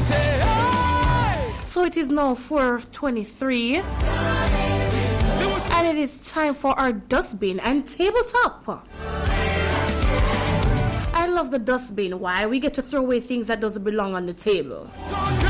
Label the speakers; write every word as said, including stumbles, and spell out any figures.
Speaker 1: So it is now four twenty-three, and it is time for our dustbin and tabletop. I love the dustbin. Why? We get to throw away things that doesn't belong on the table.